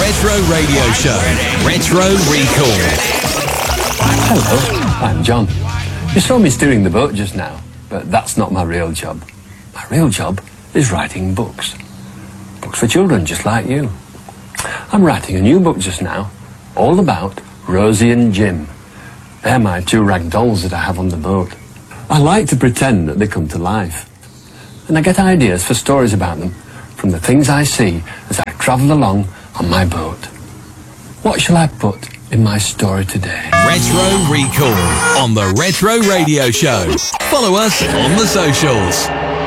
Retro Radio Show. Retro Recall. Hello, I'm John. You saw me steering the boat just now, but that's not my real job. My real job is writing books. Books for children, just like you. I'm writing a new book just now, all about Rosie and Jim. They're my two rag dolls that I have on the boat. I like to pretend that they come to life. And I get ideas for stories about them from the things I see as I travel along on my boat. What shall I put in my story today? Retro Recall on the Retro Radio Show. Follow us on the socials.